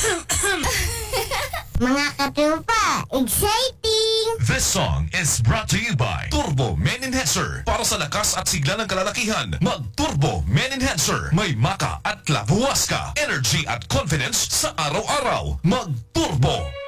Mga katupa, exciting! This song is brought to you by Turbo Men Enhancer. Para sa lakas at sigla ng kalalakihan, mag-Turbo Men Enhancer. May maka at labuwas ka. Energy at confidence sa araw-araw. Mag-Turbo!